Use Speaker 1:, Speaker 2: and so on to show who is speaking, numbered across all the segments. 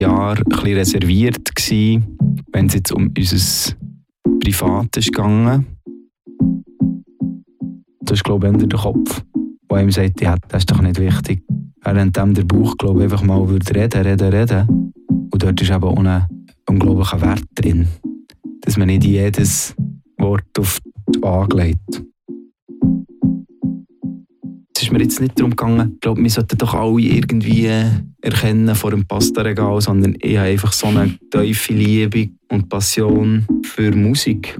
Speaker 1: Jahren ein bisschen reserviert gewesen, wenn es jetzt um unser Privates ging. Das ist, glaube ich, eher der Kopf, der ihm sagt, ja, das ist doch nicht wichtig. Während der Bauch, glaube ich, einfach mal reden. Und dort ist eben auch ein unglaublicher Wert drin, dass man nicht jedes Wort auf die Waage legt. Es ist mir jetzt nicht darum gegangen, ich glaube, wir sollten doch alle irgendwie erkennen vor dem Pasta-Regal, sondern ich habe einfach so eine tiefe Liebe und Passion für Musik.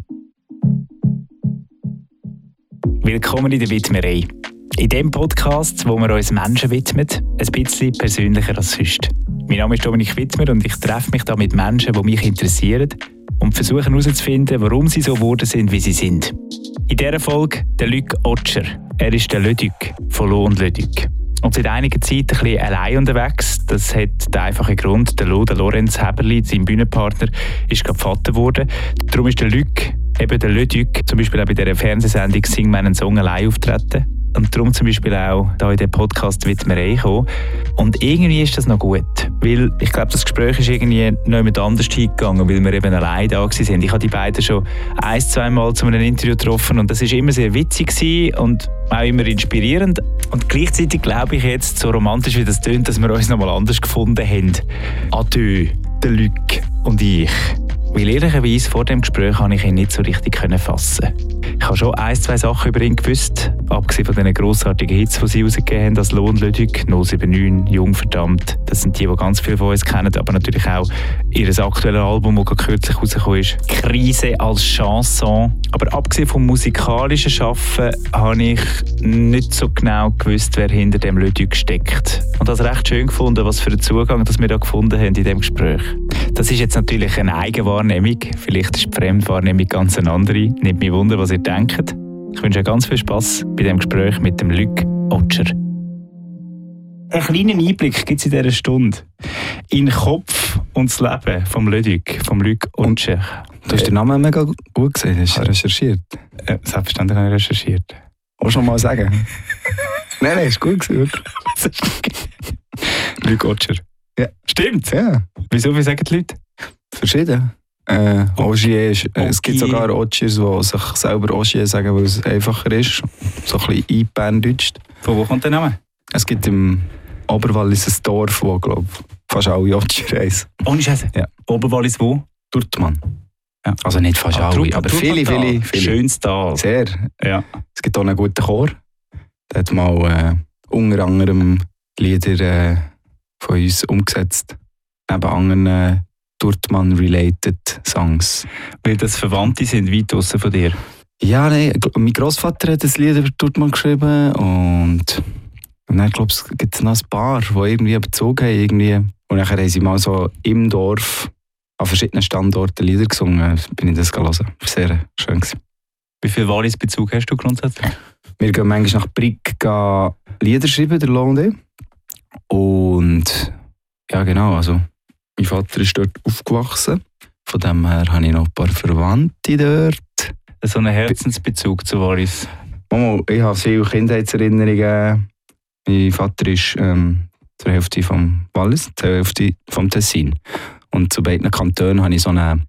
Speaker 2: Willkommen in der Widmerei. In diesem Podcast, wo wir uns Menschen widmen, ein bisschen persönlicher als sonst. Mein Name ist Dominik Wittmer und ich treffe mich hier mit Menschen, die mich interessieren und versuche herauszufinden, warum sie so geworden sind, wie sie sind. In dieser Folge der Luc Otscher. Er ist der Leduc von Lo und Leduc. Und seit einiger Zeit ein bisschen allein unterwegs. Das hat den einfachen Grund, der Lorenz Heberli, sein Bühnenpartner, ist gerade Vater geworden. Darum ist der Luc, eben der Leduc, zum Beispiel auch bei dieser Fernsehsendung «Sing meinen Song» allein auftreten. Und darum zum Beispiel auch hier in den Podcast «Widmerei» gekommen. Und irgendwie ist das noch gut, weil ich glaube, das Gespräch ist irgendwie noch jemand anders hingegangen, weil wir eben allein da waren. Ich habe die beiden schon 1-2 Mal zu einem Interview getroffen und das war immer sehr witzig und auch immer inspirierend. Und gleichzeitig glaube ich jetzt, so romantisch wie das tönt, dass wir uns noch mal anders gefunden haben. Adieu, der Luc und ich. Weil ehrlicherweise vor dem Gespräch konnte ich ihn nicht so richtig fassen. Ich habe schon 1-2 Sachen über ihn gewusst, abgesehen von den grossartigen Hits, die sie rausgegeben haben, als Lo und Leduc, 079, Jung verdammt. Das sind die ganz viele von uns kennen, aber natürlich auch ihr aktuelles Album, das kürzlich rausgekommen ist, «Krise als Chanson». Aber abgesehen vom musikalischen Arbeiten habe ich nicht so genau gewusst, wer hinter dem Leduc steckt. Und das recht schön gefunden, was für einen Zugang das wir da gefunden haben in diesem Gespräch. Das ist jetzt natürlich eine Eigenwahrnehmung. Vielleicht ist die Fremdwahrnehmung ganz eine andere. Nicht mich wundern, was ihr denkt. Ich wünsche euch ganz viel Spass bei dem Gespräch mit dem Luc Otscher. Einen kleinen Einblick gibt es in dieser Stunde in den Kopf und das Leben vom Leduc, vom Luc Otscher.
Speaker 1: Du hast den Namen mega gut gesehen, hast du recherchiert?
Speaker 2: Selbstverständlich habe ich recherchiert.
Speaker 1: Willst du noch mal sagen? Nein, ist gut gewesen.
Speaker 2: Luc Otscher.
Speaker 1: Ja.
Speaker 2: Stimmt?
Speaker 1: Ja.
Speaker 2: Wieso, wie sagen die Leute?
Speaker 1: Verschieden. Ogier ist, es gibt sogar Otschiers, die sich selber Ogier sagen, weil es einfacher ist. So ein bisschen eingebärendeutscht.
Speaker 2: Von wo kommt der Name?
Speaker 1: Es gibt im Oberwallis ein Dorf, wo, glaube ich, fast alle Otschier heißen.
Speaker 2: Ohne Scheiße?
Speaker 1: Ja.
Speaker 2: Oberwallis wo?
Speaker 1: Turtmann.
Speaker 2: Ja.
Speaker 1: Also nicht fast alle, aber viele.
Speaker 2: Schönes Tal.
Speaker 1: Sehr.
Speaker 2: Ja.
Speaker 1: Es gibt auch einen guten Chor. Der hat mal unter anderem Lieder von uns umgesetzt. Neben anderen Turtmann-related Songs.
Speaker 2: Weil das Verwandte sind weit draussen von dir?
Speaker 1: Ja, nein. Mein Grossvater hat ein Lied über Turtmann geschrieben und dann, glaube ich, gibt es noch ein paar, die irgendwie bezogen haben. Irgendwie. Und nachher haben sie mal so im Dorf an verschiedenen Standorten Lieder gesungen. Bin ich das gelesen. Sehr schön gewesen.
Speaker 2: Wie viel Wallis-Bezug hast du grundsätzlich?
Speaker 1: Wir gehen manchmal nach Brig Lieder schreiben, der Lo und ich. Und ja, genau, also mein Vater ist dort aufgewachsen. Von dem her habe ich noch ein paar Verwandte dort.
Speaker 2: So einen Herzensbezug zu Wallis?
Speaker 1: Mama, ich habe viele Kindheitserinnerungen. Mein Vater ist zur Hälfte vom Wallis, zur Hälfte vom Tessin. Und zu beiden Kantonen habe ich so eine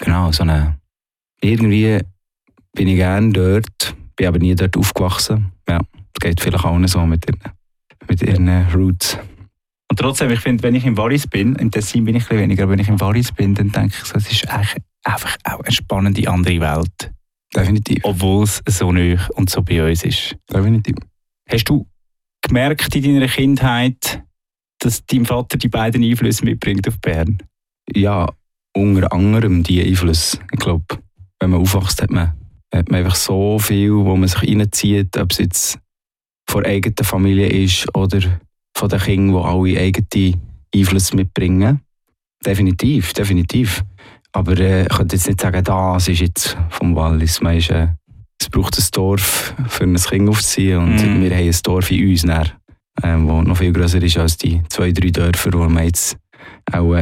Speaker 1: irgendwie bin ich gerne dort, bin aber nie dort aufgewachsen. Ja, das geht vielleicht auch nicht so mit ihren Roots.
Speaker 2: Und trotzdem, ich finde, wenn ich im Wallis bin, im Tessin bin ich ein bisschen weniger, aber wenn ich im Wallis bin, dann denke ich so, es ist eigentlich einfach auch eine spannende andere Welt.
Speaker 1: Definitiv.
Speaker 2: Obwohl es so nah und so bei uns ist.
Speaker 1: Definitiv.
Speaker 2: Hast du gemerkt in deiner Kindheit, dass dein Vater die beiden Einflüsse mitbringt auf Bern?
Speaker 1: Ja, unter anderem die Einflüsse. Ich glaube, wenn man aufwächst, hat man einfach so viel, wo man sich reinzieht, ob es jetzt von der eigenen Familie ist oder von den Kindern, die alle eigene Einflüsse mitbringen. Definitiv. Aber ich könnte jetzt nicht sagen, das ist jetzt vom Wallis. Es braucht ein Dorf, für ein Kind aufzuziehen und wir haben ein Dorf in uns, das noch viel grösser ist als die 2-3 Dörfer, die man jetzt auch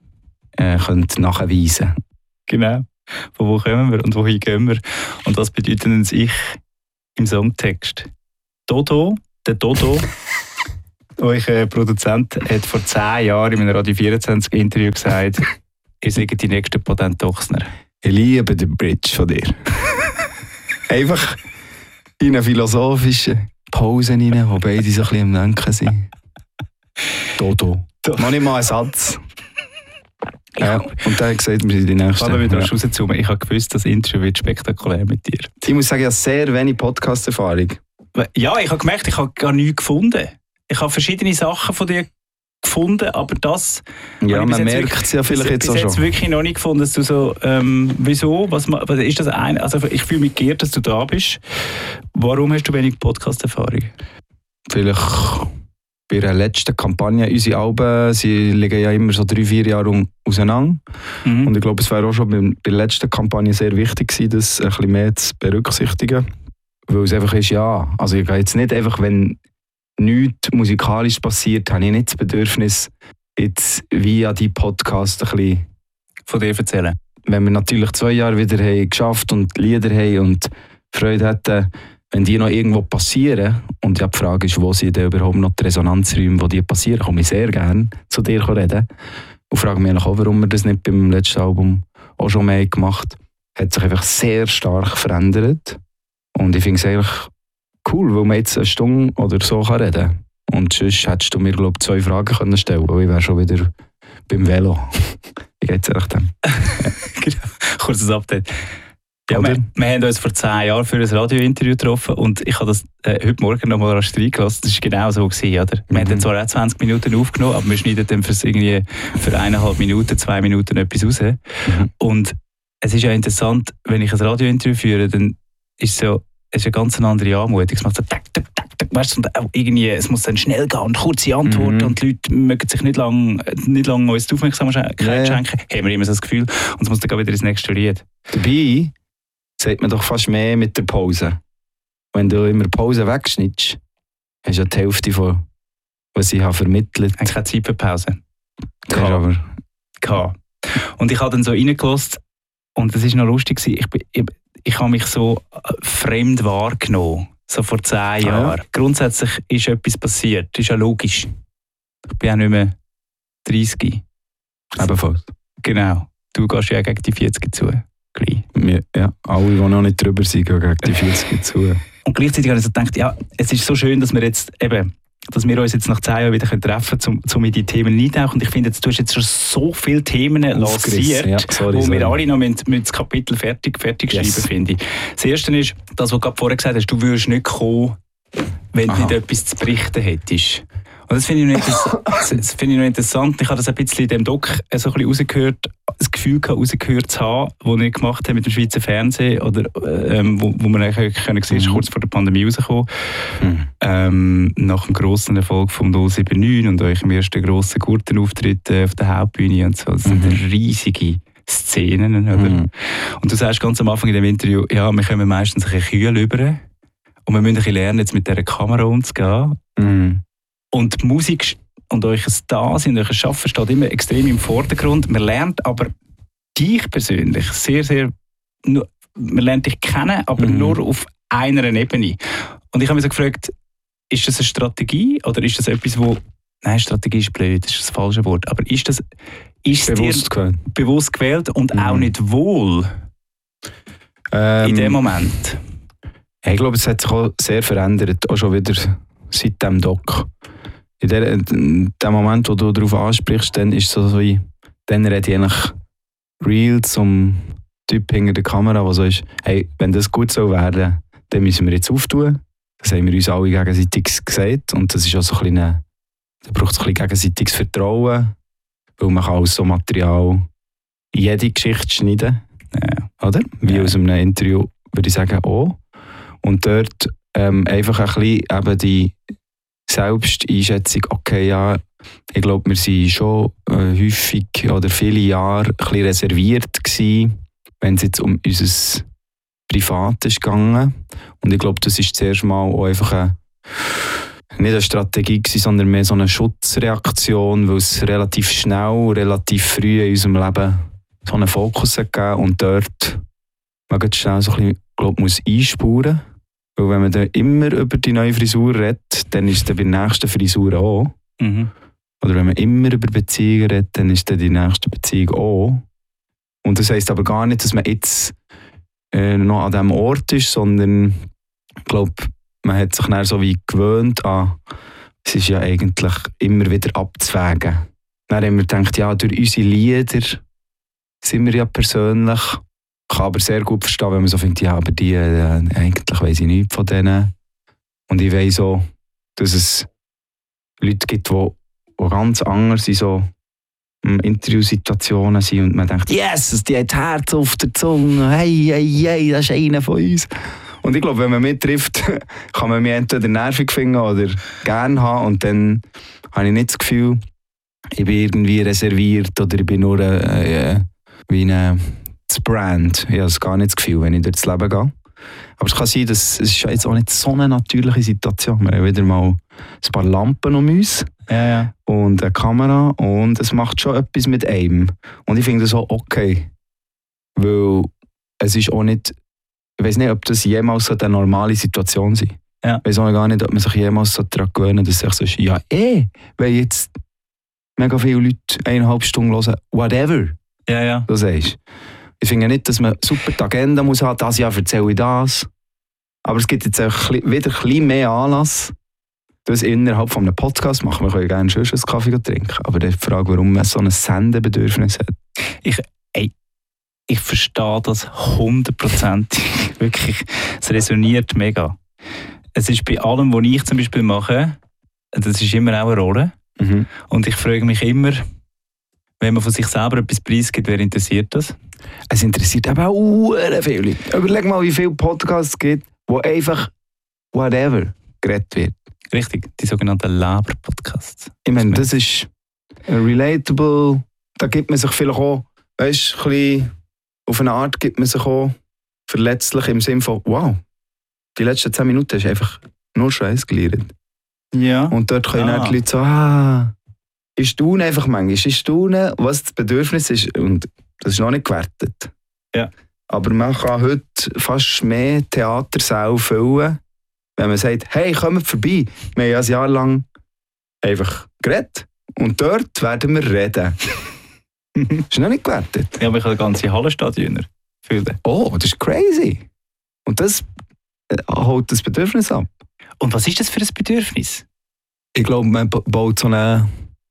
Speaker 1: nachweisen könnte.
Speaker 2: Genau. Von wo kommen wir und wohin gehen wir? Und was bedeutet uns Ich im Songtext? Der Dodo Euer Produzent hat vor 10 Jahren in einem Radio 24 Interview gesagt, ihr seid die nächste Patent Ochsner.
Speaker 1: Ich liebe den Bridge von dir. Einfach in eine philosophische Pause rein, wo beide so ein bisschen am Denken sind. Dodo. Noch nicht mal ein Satz. Ja, und dann hat gesagt, wir sind die Nächsten.
Speaker 2: Aber wieder rauszoomen. Ich habe gewusst, das Interview wird spektakulär mit dir.
Speaker 1: Ich muss sagen, ich habe sehr wenig Podcast-Erfahrung.
Speaker 2: Ja, ich habe gemerkt, ich habe gar nichts gefunden. Ich habe verschiedene Sachen von dir gefunden, aber das...
Speaker 1: Ja, man merkt es ja vielleicht jetzt auch schon. Ich habe es
Speaker 2: wirklich noch nicht gefunden, dass du so... wieso? Was ist das also ich fühle mich geehrt, dass du da bist. Warum hast du wenig Podcast-Erfahrung?
Speaker 1: Vielleicht bei der letzten Kampagne, unsere Alben, sie liegen ja immer so 3-4 Jahre auseinander. Mhm. Und ich glaube, es wäre auch schon bei der letzten Kampagne sehr wichtig gewesen, das ein bisschen mehr zu berücksichtigen. Weil es einfach ist, ja, also ich gehe jetzt nicht einfach, wenn nichts musikalisch passiert, habe ich nicht das Bedürfnis, jetzt via die Podcast ein bisschen
Speaker 2: von dir erzählen.
Speaker 1: Wenn wir natürlich 2 Jahre wieder haben geschafft und Lieder haben und Freude hätten, wenn die noch irgendwo passieren, und ja, die Frage ist, wo sind denn überhaupt noch die Resonanzräume, wo die passieren, komme ich sehr gerne zu dir reden. Und frage mich auch, warum wir das nicht beim letzten Album auch schon mehr gemacht haben. Hat sich einfach sehr stark verändert. Und ich finde es eigentlich cool, weil man jetzt eine Stunde oder so reden kann. Und sonst hättest du mir, glaube ich, 2 Fragen können stellen können, weil ich wäre schon wieder beim Velo. Wie geht es euch dann?
Speaker 2: Genau. Kurzes Update. Ja, wir haben uns vor 10 Jahren für ein Radiointerview getroffen und ich habe das heute Morgen noch mal reingelassen. Das war genau so gewesen, oder? Wir haben dann zwar auch 20 Minuten aufgenommen, aber wir schneiden dann für 1,5 Minuten, 2 Minuten etwas raus. Und es ist ja interessant, wenn ich ein Radiointerview führe, dann ist es ist eine ganz andere Anmutung. Es macht so tak, tak, tak, tak, weißt du, und auch irgendwie, es muss dann schnell gehen und kurze Antworten und die Leute mögen sich nicht lang uns die Aufmerksamkeit schenken. Haben wir immer so das Gefühl. Und es muss dann wieder ins nächste Lied.
Speaker 1: Dabei sagt man doch fast mehr mit der Pause. Wenn du immer Pause wegschnittst, hast du ja die Hälfte von, was ich habe vermittelt.
Speaker 2: Hast keine Zeit für Pause? Gehabt. Und ich habe dann so reingelassen und das war noch lustig. Ich habe mich so fremd wahrgenommen, so vor 10 Jahren. Ja. Grundsätzlich ist etwas passiert, das ist ja logisch. Ich bin auch nicht mehr 30.
Speaker 1: Ebenfalls.
Speaker 2: Genau. Du gehst ja gegen die 40 zu.
Speaker 1: Ja, alle, die noch nicht drüber sind, gehen gegen die 40 zu.
Speaker 2: Und gleichzeitig habe ich so gedacht, ja, es ist so schön, dass wir jetzt eben, dass wir uns jetzt nach 10 Jahren wieder treffen können, um in die Themen eintauchen. Und ich finde, du hast jetzt schon so viele Themen lanciert, wo wir alle noch das Kapitel fertig schreiben, finde ich. Das Erste ist, das, was du gerade vorher gesagt hast, du würdest nicht kommen, wenn du nicht etwas zu berichten hättest. Und das finde ich noch interessant. Ich habe das ein bisschen in dem Doc so ein bisschen rausgehört, das Gefühl rausgehört zu haben, das ich gemacht habe mit dem Schweizer Fernsehen, oder wo man eigentlich sehen konnte, kurz vor der Pandemie rausgekommen. Nach dem grossen Erfolg vom 079 und eurem ersten grossen Gurtenauftritt auf der Hauptbühne und so. Das sind riesige Szenen. Oder? Und du sagst ganz am Anfang in dem Interview, ja, wir kommen meistens ein bisschen kühl rüber und wir müssen ein bisschen lernen, jetzt mit dieser Kamera umzugehen. Und die Musik und euer Dasein, euer Schaffen steht immer extrem im Vordergrund. Man lernt aber dich persönlich sehr, sehr... Man lernt dich kennen, aber nur auf einer Ebene. Und ich habe mich so gefragt, ist das eine Strategie oder ist das etwas, wo... Nein, Strategie ist blöd, das ist das falsche Wort. Aber ist bewusst gewählt und auch nicht wohl in dem Moment?
Speaker 1: Ich glaube, es hat sich auch sehr verändert, auch schon wieder seit dem Doc. In dem Moment, wo du darauf ansprichst, dann ist es so wie, dann rede ich eigentlich real zum Typ hinter der Kamera, der so ist, hey, wenn das gut soll werden, dann müssen wir jetzt auftun. Das haben wir uns alle gegenseitig gesagt und das ist auch so ein bisschen da braucht es ein bisschen gegenseitiges Vertrauen, weil man kann aus so Material jede Geschichte schneiden, oder? Wie aus einem Interview, würde ich sagen, auch. Und dort einfach ein bisschen eben die Selbsteinschätzung, okay, ja, ich glaube, wir waren schon häufig oder viele Jahre ein bisschen reserviert gewesen, wenn es jetzt um unser Privates ging. Und ich glaube, das ist zuerst mal auch einfach nicht eine Strategie gewesen, sondern mehr so eine Schutzreaktion, weil es relativ schnell, relativ früh in unserem Leben so einen Fokus gegeben und dort man ganz schnell so ein bisschen, glaube, muss einspuren. Weil wenn man dann immer über die neue Frisur redet, dann ist es bei der nächsten Frisur auch. Oder wenn man immer über Beziehungen redet, dann ist dann die nächste Beziehung auch. Und das heisst aber gar nicht, dass man jetzt noch an diesem Ort ist, sondern ich glaube, man hat sich dann so wie gewöhnt an, es ist ja eigentlich immer wieder abzuwägen. Dann haben wir gedacht, ja, durch unsere Lieder sind wir ja persönlich. Ich kann aber sehr gut verstehen, wenn man so findet, ja, aber die, eigentlich weiss ich nichts von denen. Und ich weiss auch, dass es Leute gibt, die ganz anders in so Interviewsituationen sind und man denkt, yes, die hat Herz auf der Zunge, hey, das ist einer von uns. Und ich glaube, wenn man mich trifft, kann man mich entweder nervig finden oder gerne haben und dann habe ich nicht das Gefühl, ich bin irgendwie reserviert oder ich bin nur wie ein Brand. Ich habe gar nicht das Gefühl, wenn ich durchs Leben gehe. Aber es kann sein, dass es ist jetzt auch nicht so eine natürliche Situation. Wir haben wieder mal ein paar Lampen um uns und eine Kamera und es macht schon etwas mit einem. Und ich finde das auch okay. Weil es ist auch nicht, ich weiß nicht, ob das jemals so eine normale Situation ist.
Speaker 2: Ja.
Speaker 1: Ich weiß auch gar nicht, ob man sich jemals so daran gewöhnt, dass es so ist, ja weil jetzt mega viele Leute 1,5 Stunden hören, whatever du sagst. Ich finde nicht, dass man super die Agenda muss haben, dieses Jahr erzähle ich das. Aber es gibt jetzt auch wieder ein bisschen mehr Anlass, das innerhalb von einem Podcast machen. Wir können gerne schon einen Kaffee trinken. Aber die Frage, warum man so ein Sendebedürfnis hat.
Speaker 2: Ich verstehe das 100%. Wirklich, es resoniert mega. Es ist bei allem, was ich zum Beispiel mache, das ist immer auch eine Rolle.
Speaker 1: Mhm.
Speaker 2: Und ich frage mich immer, wenn man von sich selber etwas preisgibt, wer interessiert das?
Speaker 1: Es interessiert aber auch viele Leute. Überleg mal, wie viele Podcasts es gibt, wo einfach whatever geredet wird.
Speaker 2: Richtig, die sogenannten Laber-Podcasts.
Speaker 1: Ich meine, das ist relatable. Da gibt man sich vielleicht auch, weißt du, ein bisschen auf eine Art gibt man sich auch verletzlich im Sinne von, wow, die letzten 10 Minuten hast du einfach nur Scheiß gelernt.
Speaker 2: Ja.
Speaker 1: Und dort können dann die Leute so, ich staune einfach manchmal. Ich staune, was das Bedürfnis ist. Und das ist noch nicht gewertet.
Speaker 2: Ja.
Speaker 1: Aber man kann heute fast mehr Theatersäle füllen, wenn man sagt, hey, kommt vorbei. Wir haben ja ein Jahr lang einfach geredet. Und dort werden wir reden. Das ist noch nicht gewertet.
Speaker 2: Ja, aber ich habe ganze Hallenstadioner füllen.
Speaker 1: Oh, das ist crazy. Und das holt das Bedürfnis ab.
Speaker 2: Und was ist das für ein Bedürfnis?
Speaker 1: Ich glaube, man baut so eine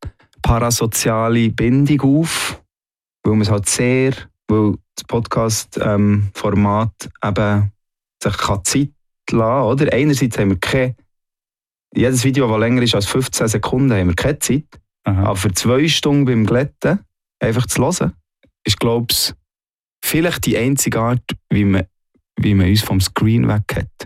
Speaker 1: parasoziale Bindung auf, weil man es halt weil das Podcast-Format eben sich Zeit lassen kann, oder? Einerseits haben wir jedes Video, das länger ist als 15 Sekunden, haben wir keine Zeit.
Speaker 2: Aha.
Speaker 1: Aber für 2 Stunden beim Glätten einfach zu hören, ist, glaube ich, vielleicht die einzige Art, wie man uns vom Screen weg hat.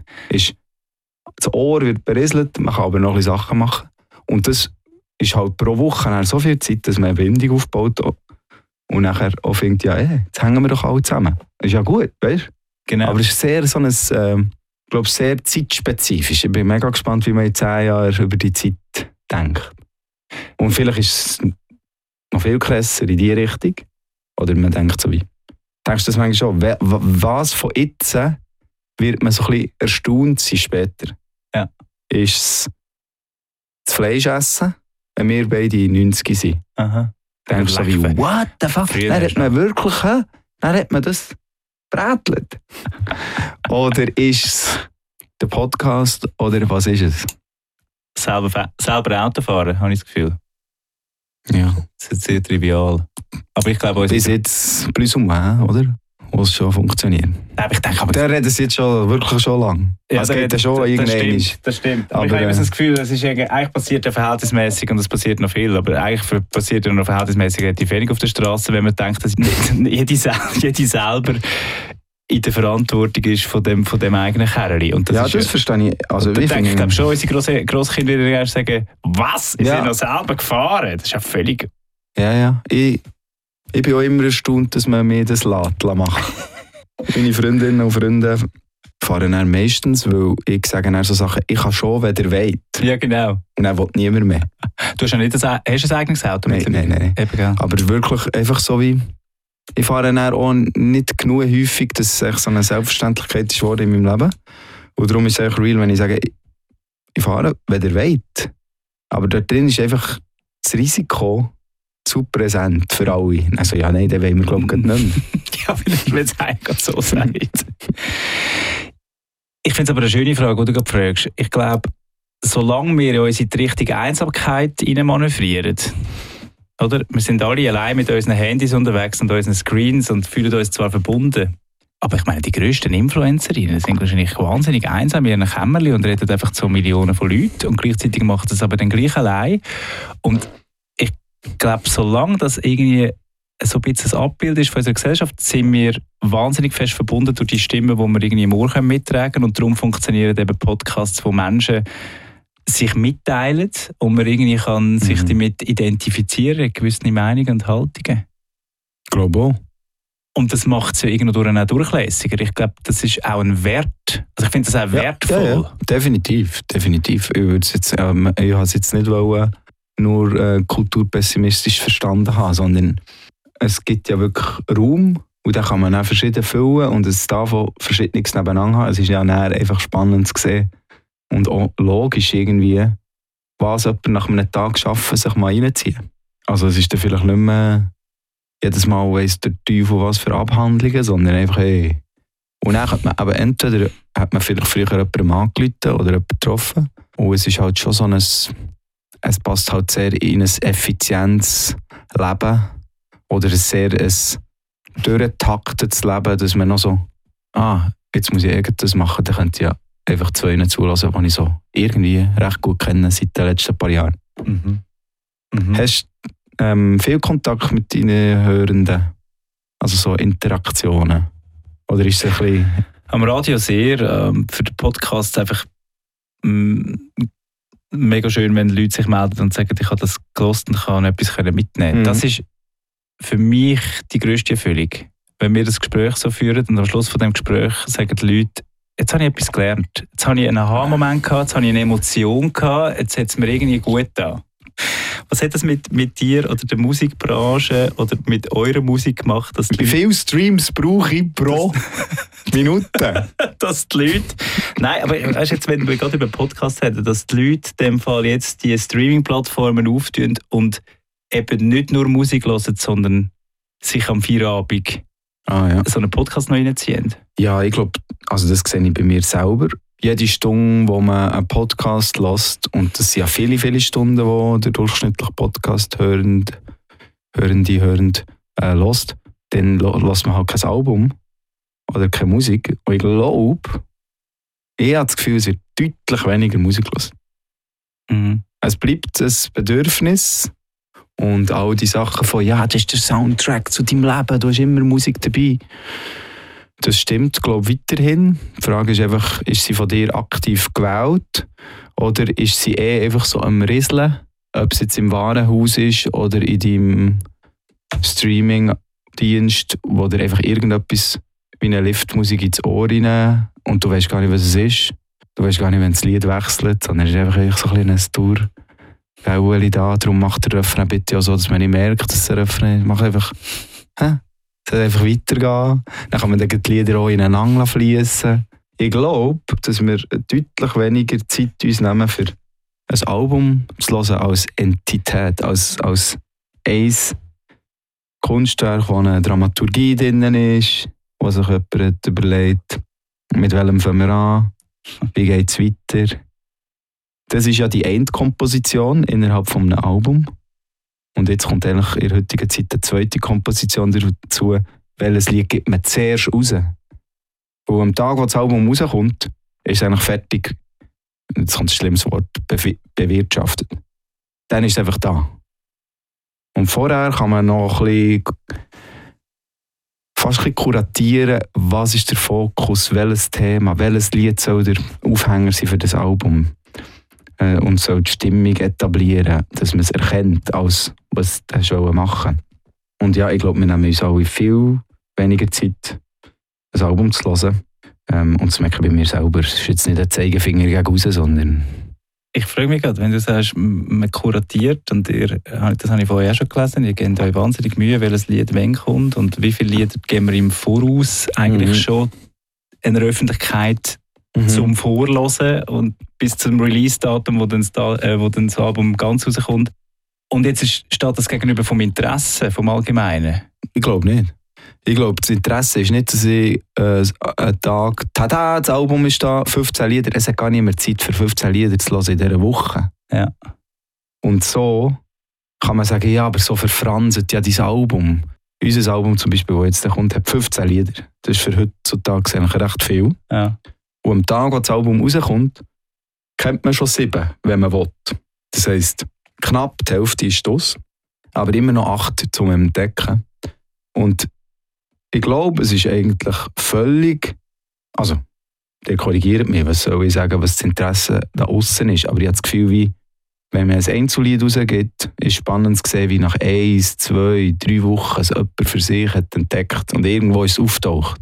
Speaker 1: Das Ohr wird berieselt, man kann aber noch ein bisschen Sachen machen. Und das ist halt pro Woche so viel Zeit, dass man eine Bindung aufbaut und nachher auch findet, ja, jetzt hängen wir doch alle zusammen. Das ist ja gut, weißt du?
Speaker 2: Genau.
Speaker 1: Aber es ist sehr so ein, glaube sehr zeitspezifisch. Ich bin mega gespannt, wie man in 10 Jahren über die Zeit denkt. Und vielleicht ist es noch viel krasser in die Richtung. Oder man denkt so wie, denkst du das manchmal schon, was von jetzt wird man so ein bisschen erstaunt sein später?
Speaker 2: Ja.
Speaker 1: Ist es das Fleisch essen, wenn wir beide 90 sind?
Speaker 2: Aha.
Speaker 1: Dann denkst du so wie, what the fuck? Dann hat man wirklich, dann hat man das brätelt. Oder ist es der Podcast, oder was ist es?
Speaker 2: Selber Auto fahren, habe ich das Gefühl.
Speaker 1: Ja.
Speaker 2: Das ist sehr trivial. Aber ich glaube,
Speaker 1: bis jetzt plus ou moins, oder? Wo es schon funktioniert.
Speaker 2: Ich denke, aber
Speaker 1: der redet es jetzt schon, wirklich schon lang.
Speaker 2: Ja,
Speaker 1: es geht ja schon irgendwann.
Speaker 2: Das stimmt. Aber ich habe das Gefühl, es ist eigentlich passiert ja verhältnismäßig und es passiert noch viel. Aber eigentlich passiert ja noch verhältnismäßig relativ wenig auf der Straße, wenn man denkt, dass jede selber in der Verantwortung ist von dem eigenen Kerli. Und das
Speaker 1: das verstehe ich. Also,
Speaker 2: ich glaube schon, unsere Grosskinder würden sagen, was? Ist ja noch selber gefahren? Das ist ja völlig...
Speaker 1: Ja. Ich bin auch immer erstaunt, dass man mir das machen lässt. Meine Freundinnen und Freunde fahren dann meistens, weil ich sage dann so Sachen, ich kann schon, wenn ihr wollt.
Speaker 2: Ja, genau.
Speaker 1: Und dann will niemand mehr.
Speaker 2: Du hast ja nicht hast ein eigenes Auto?
Speaker 1: Nein. Aber wirklich einfach so wie... Ich fahre dann auch nicht genug häufig, dass es so eine Selbstverständlichkeit ist in meinem Leben. Und darum ist es eigentlich real, wenn ich sage, ich fahre, wenn ihr wollt. Aber dort drin ist einfach das Risiko zu präsent für alle. Also ja, nein, den wollen wir glaube ich nicht mehr.
Speaker 2: Ja, wenn es eigentlich so sagt. Ich finde es aber eine schöne Frage, die du gerade fragst. Ich glaube, solange wir uns in die richtige Einsamkeit manövrieren, oder? Wir sind alle allein mit unseren Handys unterwegs und unseren Screens und fühlen uns zwar verbunden, aber ich meine, die grössten Influencerinnen sind wahrscheinlich wahnsinnig einsam in ihren Kämmerchen und reden einfach zu Millionen von Leuten und gleichzeitig machen das aber dann gleich allein. Und ich glaube, solange das irgendwie so ein bisschen ein Abbild ist von unserer Gesellschaft, sind wir wahnsinnig fest verbunden durch die Stimmen, die wir irgendwie im Ohr mittragen können. Und darum funktionieren eben Podcasts, wo Menschen sich mitteilen und man irgendwie kann sich damit identifizieren, gewisse Meinungen und Haltungen.
Speaker 1: Ich glaube auch.
Speaker 2: Und das macht es ja irgendwo auch durchlässiger. Ich glaube, das ist auch ein Wert. Also ich finde das auch wertvoll.
Speaker 1: Ja. Definitiv. Ich habe es jetzt nicht nur kulturpessimistisch verstanden haben, sondern es gibt ja wirklich Raum und den kann man auch verschieden füllen und es davon Verschiedenes nebeneinander haben. Es ist ja einfach spannend zu sehen und auch logisch irgendwie, was jemand nach einem Tag schaffen, sich mal reinziehen. Also es ist dann vielleicht nicht mehr jedes Mal weiss der Teufel was für Abhandlungen, sondern einfach hey. Und dann hat man aber entweder hat man vielleicht früher jemanden angerufen oder jemanden getroffen und es ist halt schon so es passt halt sehr in ein effizientes Leben oder ein durchgetaktetes Leben, dass man noch so, jetzt muss ich irgendwas machen, dann könnte ich ja einfach zu ihnen zulassen, die ich so irgendwie recht gut kenne seit den letzten paar Jahren. Hast du viel Kontakt mit deinen Hörenden? Also so Interaktionen? Oder ist es ein bisschen...
Speaker 2: Am Radio sehr, für den Podcast einfach mega schön, wenn Leute sich melden und sagen, ich habe das gehört und kann etwas mitnehmen. Das ist für mich die grösste Erfüllung. Wenn wir das Gespräch so führen und am Schluss von dem Gespräch sagen die Leute, jetzt habe ich etwas gelernt, jetzt habe ich einen Aha-Moment gehabt, jetzt habe ich eine Emotion gehabt, jetzt hat es mir irgendwie gut getan. Was hat das mit dir oder der Musikbranche oder mit eurer Musik gemacht? Dass
Speaker 1: wie viele Streams brauche ich pro Minute?
Speaker 2: Dass die Leute... Nein, aber weißt du, jetzt, wenn wir gerade über Podcast reden, dass die Leute in dem Fall jetzt die Streaming-Plattformen auftun und eben nicht nur Musik hören, sondern sich am Feierabend so einen Podcast noch reinziehen.
Speaker 1: Ja, ich glaube, also das sehe ich bei mir selber. Jede Stunde, wo man einen Podcast hört, und das sind ja viele, viele Stunden, wo der durchschnittliche Podcast-Hörende hört, dann hört man halt kein Album oder keine Musik. Und ich glaube, ich habe das Gefühl, es wird deutlich weniger Musik hören. Es bleibt ein Bedürfnis und all die Sachen von, ja, das ist der Soundtrack zu deinem Leben, du hast immer Musik dabei. Das stimmt, glaube ich, weiterhin. Die Frage ist einfach, ist sie von dir aktiv gewählt oder ist sie einfach so am Rieseln, ob es jetzt im Warenhaus ist oder in deinem Streaming-Dienst, wo dir einfach irgendetwas wie eine Liftmusik ins Ohr rein und du weißt gar nicht, was es ist. Du weißt gar nicht, wenn das Lied wechselt, sondern es ist einfach so ein Tour-Gaueli da. Darum macht der Refrain bitte auch so, dass man nicht merkt, dass der Refrain macht einfach es soll einfach weitergehen. Dann kann man die Lieder auch ineinander fließen. Ich glaube, dass wir deutlich weniger Zeit uns nehmen für ein Album zu hören als Entität, als ein Kunstwerk, wo eine Dramaturgie drin ist, wo sich jemand überlegt, mit welchem fangen wir an, wie geht es weiter. Das ist ja die Endkomposition innerhalb von einem Album. Und jetzt kommt eigentlich in der heutigen Zeit eine zweite Komposition dazu, welches Lied gibt man zuerst raus. Und am Tag, wo das Album rauskommt, ist es eigentlich fertig, jetzt kommt ein schlimmes Wort, bewirtschaftet. Dann ist es einfach da. Und vorher kann man noch fast ein bisschen kuratieren, was ist der Fokus, welches Thema, welches Lied soll der Aufhänger sein für das Album. Und soll die Stimmung etablieren, dass man es erkennt, als was wir machen. Und ja, ich glaube, wir nehmen uns alle viel weniger Zeit, ein Album zu hören. Und das merke ich bei mir selber. Es ist jetzt nicht ein Zeigefinger gegen raus, sondern...
Speaker 2: Ich frage mich gerade, wenn du sagst, man kuratiert, und das habe ich vorher auch schon gelesen, ihr gebt euch wahnsinnig Mühe, welches Lied wann kommt und wie viele Lieder geben wir im Voraus eigentlich schon einer Öffentlichkeit zum Vorhören und bis zum Release-Datum, wo dann das Album ganz rauskommt. Und jetzt steht das gegenüber vom Interesse, vom Allgemeinen?
Speaker 1: Ich glaube nicht. Ich glaube, das Interesse ist nicht, dass ich einen Tag, tada, das Album ist da, 15 Lieder, es hat gar nicht mehr Zeit für 15 Lieder zu hören in dieser Woche.
Speaker 2: Ja.
Speaker 1: Und so kann man sagen, ja, aber so verfranset ja dein Album. Unser Album zum Beispiel, das jetzt kommt, hat 15 Lieder. Das ist für heutzutage eigentlich recht viel.
Speaker 2: Ja.
Speaker 1: Und am Tag, wo das Album rauskommt, kennt man schon 7, wenn man will. Das heisst, knapp die Hälfte ist das, aber immer noch 8 zum Entdecken. Und ich glaube, es ist eigentlich völlig, also, der korrigiert mich, was soll ich sagen, was das Interesse da außen ist, aber ich habe das Gefühl, wie, wenn man ein Einzellied rausgibt, ist spannend zu sehen, wie nach 1, 2, 3 Wochen es jemand für sich hat entdeckt und irgendwo ist es auftaucht.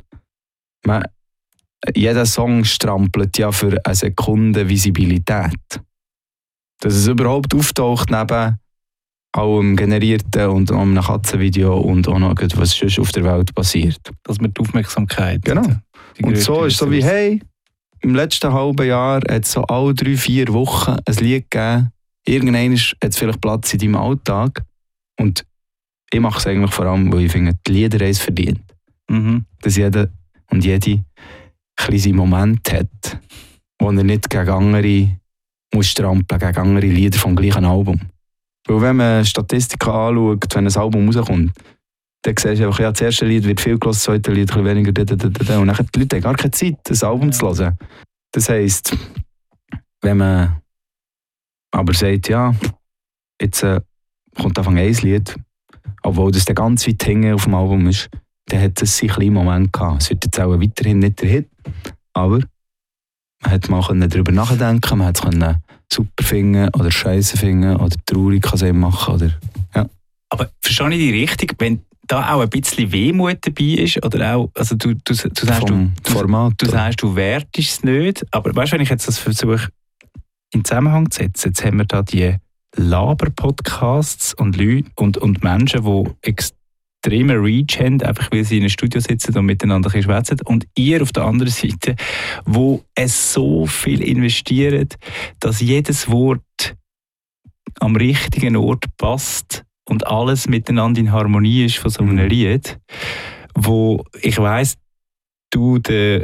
Speaker 1: Jeder Song strampelt ja für eine Sekunde Visibilität. Dass es überhaupt auftaucht neben allem Generierten und einem Katzenvideo und auch noch etwas, was sonst auf der Welt passiert.
Speaker 2: Dass man die Aufmerksamkeit...
Speaker 1: Genau. Und so ist es so wie, hey, im letzten halben Jahr hat es so alle 3, 4 Wochen ein Lied gegeben. Irgendwann hat es vielleicht Platz in deinem Alltag. Und ich mache es eigentlich vor allem, weil ich finde, die Lieder haben es verdient.
Speaker 2: Mhm.
Speaker 1: Dass jeder und jede kleinen Moment hat, wo er nicht gegen andere muss strampeln, gegen andere Lieder vom gleichen Album. Weil wenn man Statistiken anschaut, wenn ein Album rauskommt, dann siehst du einfach, ja, das erste Lied wird viel gehört, das zweite Lied ein bisschen weniger, und dann haben die Leute gar keine Zeit, das Album zu hören. Das heisst, wenn man aber sagt, ja, jetzt kommt einfach ein Lied, obwohl das dann ganz weit hinten auf dem Album ist, dann hat es einen kleinen Moment gehabt. Es wird jetzt auch weiterhin nicht der Hit, aber man hat mal darüber nachdenken, man hat es super finden oder scheiße finden oder traurig kann es machen. Oder, ja.
Speaker 2: Aber verstehe ich dich richtig, wenn da auch ein bisschen Wehmut dabei ist, oder auch, also du sagst, du sagst, du wertest es nicht, aber weißt du, wenn ich jetzt das versuche in Zusammenhang zu setzen, jetzt haben wir da die Laber-Podcasts und Leute und Menschen, die extremen Reach haben, einfach weil sie in einem Studio sitzen und miteinander schwätzen, und ihr auf der anderen Seite, wo es so viel investiert, dass jedes Wort am richtigen Ort passt und alles miteinander in Harmonie ist von so einem Lied, wo ich weiss, du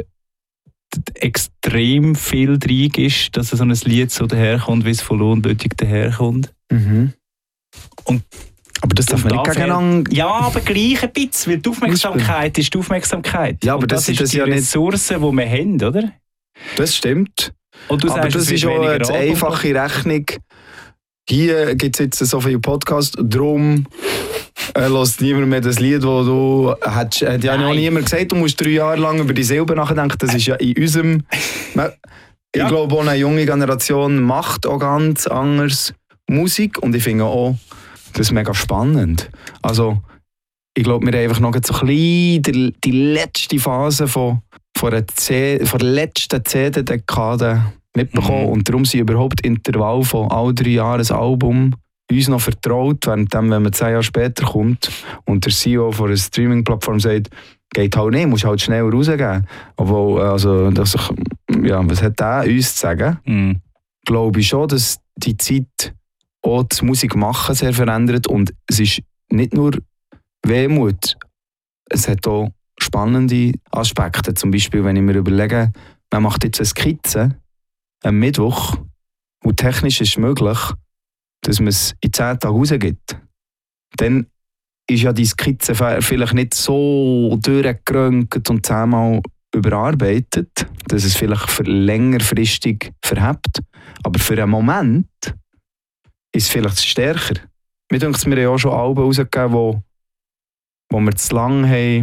Speaker 2: extrem viel drin ist, dass so ein Lied so daherkommt, wie es von Lohnbötig daherkommt.
Speaker 1: Mhm.
Speaker 2: Und
Speaker 1: aber das darf man nicht gegeneinander...
Speaker 2: Ja, aber gleich ein bisschen, weil die Aufmerksamkeit ist die Aufmerksamkeit.
Speaker 1: Ja, aber das ist
Speaker 2: die
Speaker 1: ja nicht...
Speaker 2: Ressourcen, die wir haben, oder?
Speaker 1: Das stimmt.
Speaker 2: Und du sagst,
Speaker 1: aber das ist auch eine einfache Rechnung. Hier gibt es jetzt so viele Podcasts, darum hört niemand mehr das Lied, das du... Hat ja noch niemand gesagt, du musst 3 Jahre lang über die Silbe nachdenken. Das ist ja in unserem... Ich glaube, auch eine junge Generation macht auch ganz anders Musik, und ich finde auch, das ist mega spannend. Also, ich glaube, wir haben einfach noch so ein bisschen die letzte Phase von der letzten CD-Dekade mitbekommen. Und darum sind überhaupt Intervall von all 3 Jahren ein Album uns noch vertraut, während wenn man 10 Jahre später kommt und der CEO von einer Streaming-Plattform sagt, geht halt nicht, muss halt schneller rausgeben. Obwohl, also, was hat der uns zu sagen? Glaube ich schon, dass die Zeit auch das Musikmachen sehr verändert, und es ist nicht nur Wehmut, es hat auch spannende Aspekte. Zum Beispiel, wenn ich mir überlege, man macht jetzt eine Skizze am Mittwoch und technisch ist es möglich, dass man es in 10 Tagen rausgibt. Dann ist ja die Skizze vielleicht nicht so durchgeröntgt und 10-mal überarbeitet, dass es vielleicht für längerfristig verhebt. Aber für einen Moment ist es vielleicht stärker. Mir denkt es, wir haben ja auch schon Alben rausgegeben, wo wir zu lange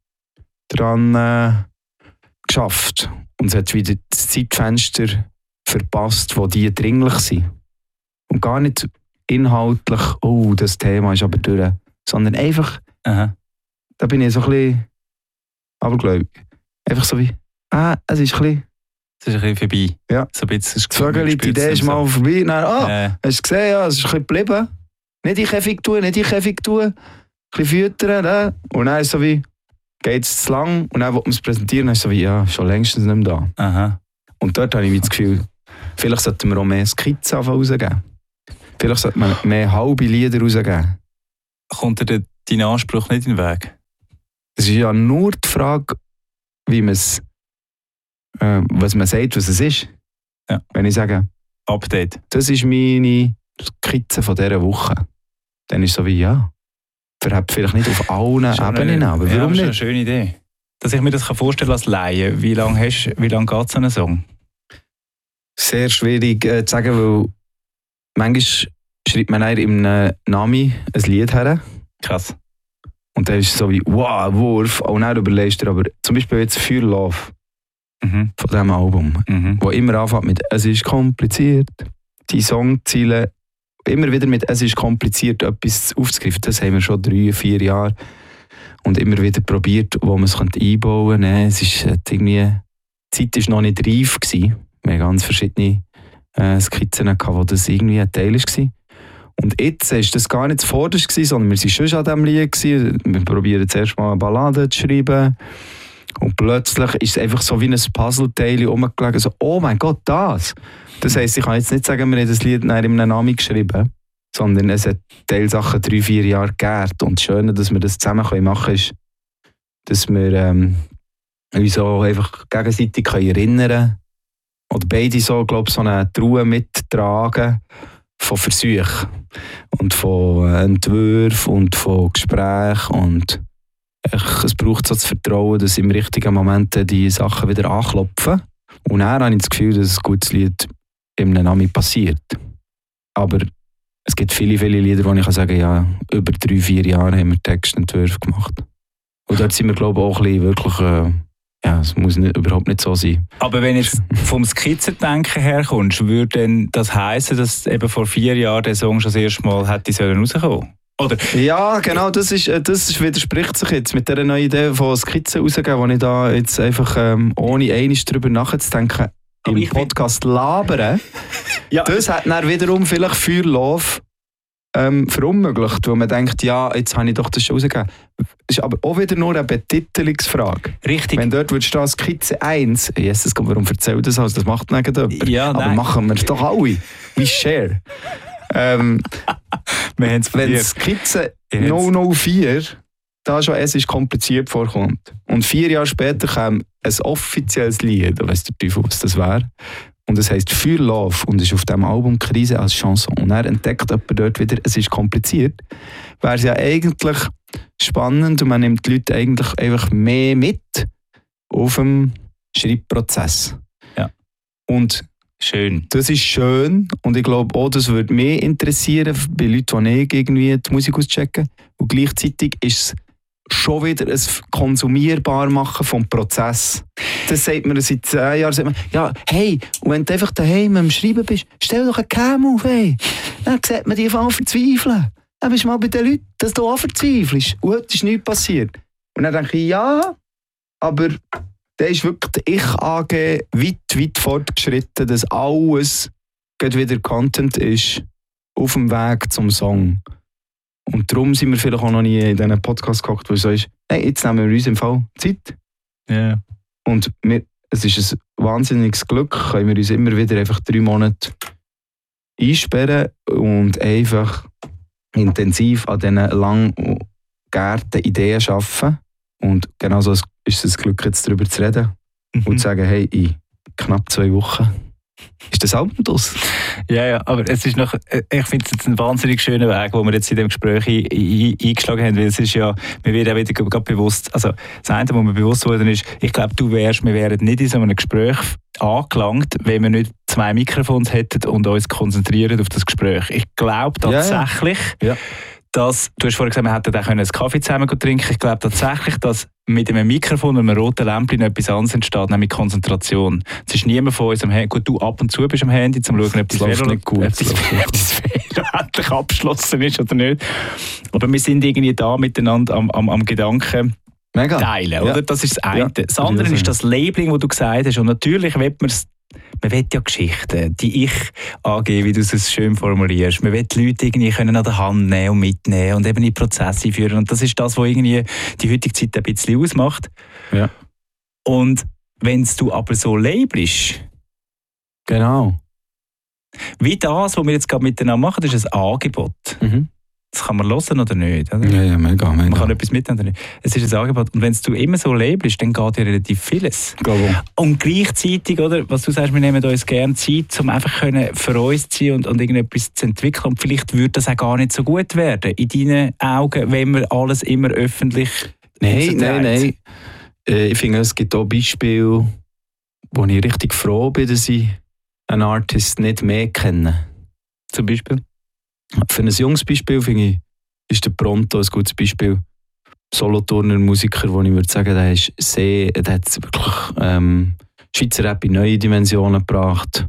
Speaker 1: daran geschafft. Und es hat wieder das Zeitfenster verpasst, wo die dringlich sind. Und gar nicht inhaltlich, oh, das Thema ist aber durch, sondern einfach, da bin ich so ein bisschen abergläubig. Einfach so wie, es ist ein bisschen...
Speaker 2: Es ist ein bisschen vorbei.
Speaker 1: Ja.
Speaker 2: So ein bisschen
Speaker 1: Vögel, die Idee ist mal vorbei. Dann, hast du gesehen, ja, es ist ein bisschen geblieben. Nicht in Käfig tun, ein bisschen füttern. Und dann ist es so wie, geht es zu lang, und dann will man es präsentieren, dann ist es so wie, ja, schon längstens nicht mehr da.
Speaker 2: Aha.
Speaker 1: Und dort habe ich das Gefühl, vielleicht sollten wir auch mehr Skizzen rausgeben. Vielleicht sollte man mehr halbe Lieder rausgeben.
Speaker 2: Kommt dir dein Anspruch nicht in den Weg?
Speaker 1: Es ist ja nur die Frage, wie man es, was man sagt, was es ist.
Speaker 2: Ja.
Speaker 1: Wenn ich sage,
Speaker 2: Update.
Speaker 1: das ist meine Skizze von dieser Woche, dann ist es so wie, ja, verhebt vielleicht nicht auf allen Ebenen, aber warum
Speaker 2: das ist
Speaker 1: nicht?
Speaker 2: eine schöne Idee. Dass ich mir das vorstellen kann als Laie. Wie lange geht so ein Song?
Speaker 1: Sehr schwierig zu sagen, weil manchmal schreibt man im Namen ein Lied her.
Speaker 2: Krass.
Speaker 1: Und dann ist es so wie, wow, Wurf. Und dann überlegst du aber, zum Beispiel jetzt «Für Love» von diesem Album, wo immer anfängt mit «Es ist kompliziert». Die Songziele immer wieder mit «Es ist kompliziert» etwas aufzugreifen. Das haben wir schon 3-4 Jahre. Und immer wieder probiert, wo man es einbauen könnte. Es ist irgendwie, die Zeit war noch nicht reif gewesen. Wir hatten ganz verschiedene Skizzen, wo das irgendwie ein Teil war. Und jetzt war das gar nicht zuvorderst, sondern wir waren schon an diesem Lied. Wir probieren zuerst mal eine Ballade zu schreiben. Und plötzlich ist es einfach so wie ein Puzzleteil rumgelegen. So, oh mein Gott, das! Das heisst, ich kann jetzt nicht sagen, wir haben das Lied in einem Namen geschrieben, sondern es hat Teilsachen 3-4 Jahre gegärt. Und das Schöne, dass wir das zusammen machen können, ist, dass wir uns auch einfach gegenseitig erinnern können. Oder beide so, glaube ich, so eine Truhe mittragen von Versuchen und von Entwürfen und von Gesprächen. Und es braucht so das Vertrauen, dass im richtigen Moment die Sachen wieder anklopfen. Und dann habe ich das Gefühl, dass ein gutes Lied im Namen passiert. Aber es gibt viele, viele Lieder, wo ich sagen kann, ja, über 3-4 Jahre haben wir Textentwürfe gemacht. Und dort sind wir, glaube ich, auch ein bisschen wirklich, ja, es muss überhaupt nicht so sein.
Speaker 2: Aber wenn jetzt vom Skizzendenken herkommst, würde denn das heissen, dass eben vor 4 Jahren der Song schon das erste Mal hätte rauskommen? Oder? Ja,
Speaker 1: genau, das widerspricht sich jetzt mit dieser neuen Idee von Skizzen rausgeben, wo ich da jetzt einfach ohne einmal darüber nachzudenken im Podcast labern. Ja. Das hat dann wiederum vielleicht «Für Love» verunmöglicht, weil man denkt, ja, jetzt habe ich doch das schon rausgegeben. Das ist aber auch wieder nur eine Betitelungsfrage.
Speaker 2: Richtig.
Speaker 1: Wenn dort würdest du Skizze 1, Jesus, warum erzählt das alles? Das macht nicht jemand.
Speaker 2: Ja,
Speaker 1: aber machen wir es doch alle. We share. Wenn Skizze 004 da schon «Es ist kompliziert» vorkommt und 4 Jahre später kam ein offizielles Lied, da weiss der Teufel, was das wäre, und es heisst «Für Love» und ist auf dem Album «Krise» als Chanson und er entdeckt jemand dort wieder «Es ist kompliziert», wäre es ja eigentlich spannend und man nimmt die Leute eigentlich einfach mehr mit auf dem Schreibprozess.
Speaker 2: Ja.
Speaker 1: Und
Speaker 2: schön.
Speaker 1: Das ist schön und ich glaube auch, das würde mich interessieren bei Leuten, die nicht irgendwie die Musik auschecken. Und gleichzeitig ist es schon wieder ein konsumierbar machen vom Prozess. Das sagt man seit 10 Jahren. Sagt man, ja, hey, und wenn du einfach daheim am Schreiben bist, stell doch eine Cam auf, hey. Dann sieht man die anfangen verzweifeln. Dann bist du mal bei den Leuten, dass du auch verzweifelst. Und heute ist nichts passiert. Und dann denke ich, ja, aber da ist wirklich die Ich-AG weit fortgeschritten, dass alles wieder Content ist auf dem Weg zum Song. Und darum sind wir vielleicht auch noch nie in diesen Podcast gehockt, wo es so ist, hey, jetzt nehmen wir uns im Fall Zeit.
Speaker 2: Yeah.
Speaker 1: Und es ist ein wahnsinniges Glück, können wir uns immer wieder einfach 3 Monate einsperren und einfach intensiv an diesen lang gegärten Ideen arbeiten. Und genauso ist es ein Glück, jetzt darüber zu reden und zu sagen, hey, in knapp 2 Wochen ist das Album aus.
Speaker 2: Ja, aber es ist noch, ich finde es jetzt ein wahnsinnig schöner Weg, den wir jetzt in dem Gespräch eingeschlagen haben, weil es ist ja, mir wird auch wieder gerade bewusst, also das eine, was mir bewusst wurde, ist, ich glaube, wir wären nicht in so einem Gespräch angelangt, wenn wir nicht 2 Mikrofons hätten und uns konzentrieren auf das Gespräch. Ich glaube tatsächlich, dass, du hast vorhin gesagt, wir hätten auch einen Kaffee zusammen trinken. Ich glaube tatsächlich, dass mit einem Mikrofon und einem roten Lämpchen etwas anderes entsteht, nämlich Konzentration. Es ist niemand von uns am Handy. Gut, du ab und zu bist am Handy, um zu schauen, ob das Velo endlich abgeschlossen ist oder nicht. Aber wir sind irgendwie da miteinander am Gedanken teilen, oder? Das ist das eine. Ja, das andere ist das Labeling, das du gesagt hast. Und natürlich will man will ja Geschichten, die Ich-AG, wie du es schön formulierst. Man will die Leute irgendwie können an der Hand nehmen und mitnehmen und eben in Prozesse führen. Und das ist das, was irgendwie die heutige Zeit ein bisschen ausmacht.
Speaker 1: Ja.
Speaker 2: Und wenn du aber so labelst,
Speaker 1: Genau.
Speaker 2: Wie das, was wir jetzt gerade miteinander machen, das ist ein Angebot.
Speaker 1: Mhm.
Speaker 2: Das kann man hören oder nicht? Oder?
Speaker 1: Ja, mega.
Speaker 2: Man kann etwas mitnehmen oder nicht. Es ist ein Angebot. Und wenn du immer so labelst, dann geht ja relativ vieles.
Speaker 1: Glaube.
Speaker 2: Und gleichzeitig, oder, was du sagst, wir nehmen uns gerne Zeit, um einfach für uns zu sein und irgendetwas zu entwickeln. Und vielleicht würde das auch gar nicht so gut werden, in deinen Augen, wenn man alles immer öffentlich
Speaker 1: Nein. Ich finde, es gibt auch Beispiele, wo ich richtig froh bin, dass ich einen Artist nicht mehr kenne.
Speaker 2: Zum Beispiel?
Speaker 1: Für ein junges Beispiel finde ich, ist der Pronto ein gutes Beispiel. Solothurner Musiker, wo ich würde sagen, der hat wirklich Schweizer Rap in neue Dimensionen gebracht.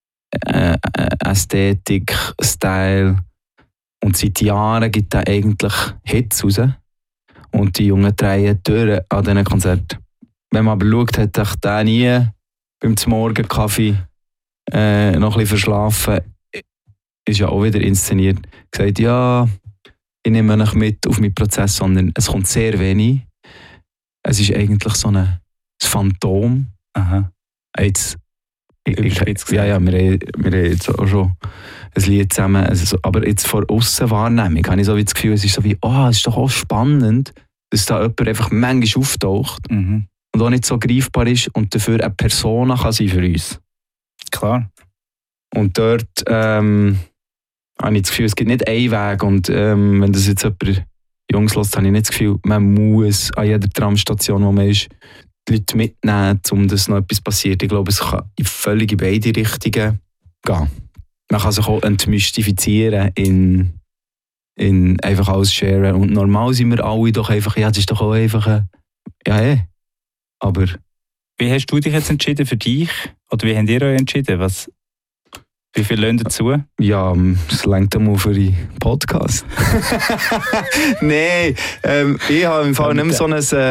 Speaker 1: Ästhetik, Style. Und seit Jahren gibt er eigentlich Hits raus. Und die Jungen drehen durch an diesen Konzerten. Wenn man aber schaut, hat sich der nie beim Morgenkaffee noch ein bisschen verschlafen. Ist ja auch wieder inszeniert. Gesagt, ja, ich nehme nicht mit auf meinen Prozess, sondern es kommt sehr wenig. Es ist eigentlich so ein Phantom.
Speaker 2: Aha.
Speaker 1: Jetzt, wir haben jetzt auch schon ein Lied zusammen. Also, aber jetzt von außen Wahrnehmung habe ich so wie das Gefühl, es ist so wie, es ist doch auch spannend, dass da jemand einfach manchmal auftaucht und auch nicht so greifbar ist und dafür eine Persona kann sein für uns.
Speaker 2: Klar.
Speaker 1: Und dort habe ich das Gefühl, es gibt nicht einen Weg. Und wenn das jetzt jemand Jungs hört, habe ich nicht das Gefühl, man muss an jeder Tramstation, wo man ist, die Leute mitnehmen, um dass noch etwas passiert. Ich glaube, es kann völlig in beide Richtungen gehen. Man kann sich auch entmystifizieren in einfach alles sharen. Und normal sind wir alle doch einfach, das ist doch auch einfach aber...
Speaker 2: Wie hast du dich jetzt entschieden für dich? Oder wie habt ihr euch entschieden? Wie viel lernt dazu?
Speaker 1: Ja, es reicht einmal für den Podcast. Nein, ich habe im Fall nicht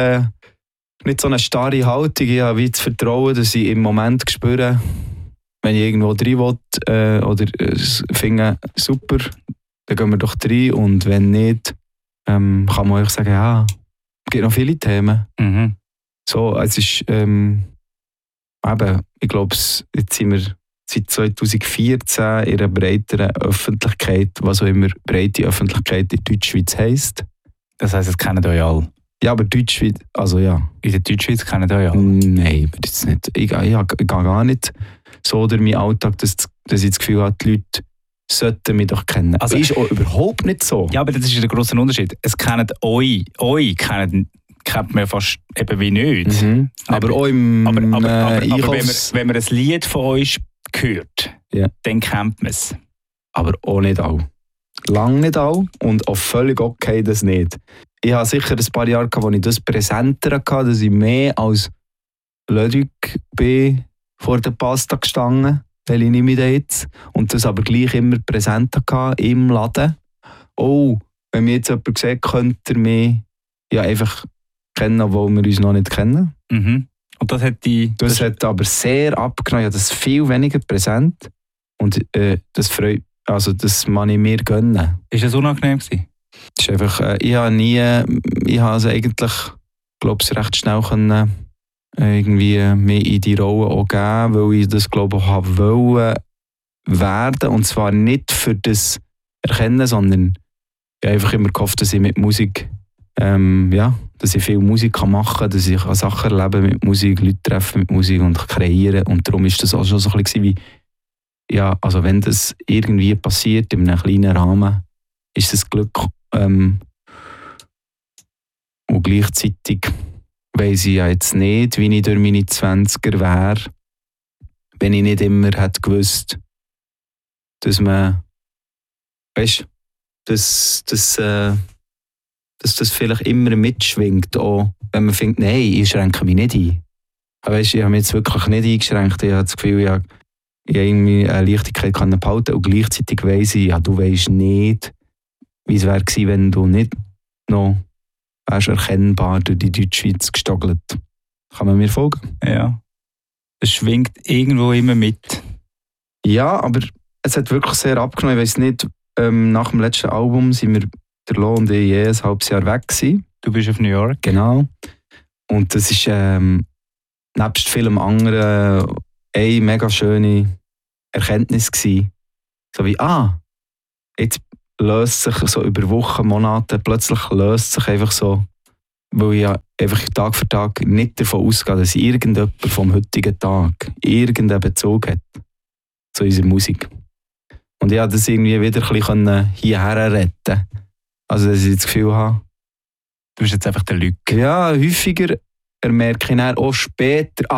Speaker 1: so eine starre Haltung. Ich habe wie das Vertrauen, dass ich im Moment spüre, wenn ich irgendwo rein will oder finde, super, dann gehen wir doch rein. Und wenn nicht, kann man euch sagen, es gibt noch viele Themen.
Speaker 2: Mhm.
Speaker 1: So, es ist, ich glaube, jetzt sind wir seit 2014 in einer breiteren Öffentlichkeit, was auch immer breite Öffentlichkeit in Deutschschweiz heisst.
Speaker 2: Das heisst, es kennen euch alle?
Speaker 1: Ja, aber Deutschschweiz, also ja.
Speaker 2: In der Deutschschweiz kennen euch alle?
Speaker 1: Nein, jetzt nicht. Ich gehe gar nicht so durch meinen Alltag, dass ich das Gefühl habe, die Leute sollten mich doch kennen.
Speaker 2: Also,
Speaker 1: ist auch überhaupt nicht so.
Speaker 2: Ja, aber das ist der grosse Unterschied. Es kennen euch kennt man fast eben wie nicht.
Speaker 1: Mhm. Aber auch im
Speaker 2: aber wenn man ein Lied von euch hört, dann kennt man es.
Speaker 1: Aber auch nicht alle. Lang nicht alle und auch völlig okay, das nicht. Ich habe sicher ein paar Jahre gehabt, wo ich das präsenter hatte, dass ich mehr als Ludwig bin vor der Pasta gestanden, weil ich nicht mehr jetzt. Und das aber gleich immer präsent hatte im Laden. Wenn mir jetzt jemand sieht, könnte er mich einfach kennen, obwohl wir uns noch nicht kennen.
Speaker 2: Mhm. Und das hat
Speaker 1: aber sehr abgenommen. Ich habe das viel weniger präsent. Und das freut, also das kann ich mir gönnen.
Speaker 2: Ist das unangenehm gewesen?
Speaker 1: Das ist einfach, ich habe es eigentlich, glaube ich, recht schnell können, irgendwie mehr in die Rolle auch geben, weil ich das, glaube ich, auch wollen werden. Und zwar nicht für das Erkennen, sondern ich habe einfach immer gehofft, dass ich mit Musik dass ich viel Musik machen kann, dass ich Sachen erleben mit Musik, Leute treffen mit Musik und kreieren. Und darum ist das auch schon so ein bisschen wie, also wenn das irgendwie passiert in einem kleinen Rahmen, ist das Glück. Und gleichzeitig weiss ich ja jetzt nicht, wie ich durch meine 20er wäre, wenn ich nicht immer hätte gewusst, dass man, weißt du, dass das vielleicht immer mitschwingt, auch wenn man findet, nein, ich schränke mich nicht ein. Aber weißt, ich habe mich jetzt wirklich nicht eingeschränkt. Ich habe das Gefühl, ich habe irgendwie eine Leichtigkeit behalten und gleichzeitig weiss ich, du weisst nicht, wie es wäre gewesen, wenn du nicht noch wärst erkennbar durch die Deutschschweiz gestogelt. Kann man mir folgen?
Speaker 2: Ja. Es schwingt irgendwo immer mit.
Speaker 1: Ja, aber es hat wirklich sehr abgenommen. Ich weiss nicht, nach dem letzten Album sind wir der Lo und ich ein halbes Jahr weg gewesen.
Speaker 2: Du bist auf New York.
Speaker 1: Genau. Und das ist nebst vielem anderen eine mega schöne Erkenntnis gewesen. So wie, jetzt löst sich so über Wochen, Monate, plötzlich löst sich einfach so, weil ich ja einfach Tag für Tag nicht davon ausgehe, dass irgendjemand vom heutigen Tag irgendeinen Bezug hat zu unserer Musik. Und ich konnte das irgendwie wieder ein bisschen hierher retten. Also, dass ich das Gefühl habe,
Speaker 2: du bist jetzt einfach der Lücke.
Speaker 1: ja, häufiger merke ich dann auch später,